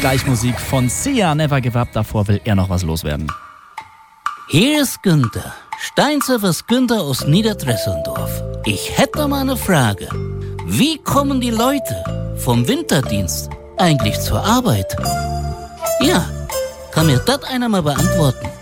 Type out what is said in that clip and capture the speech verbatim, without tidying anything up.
gleich Musik von Sia, Never Give Up. Davor will er noch was loswerden. Hier ist Günther, Steinservers Günther aus Niederdressendorf. Ich hätte mal eine Frage. Wie kommen die Leute vom Winterdienst eigentlich zur Arbeit? Ja, kann mir das einer mal beantworten?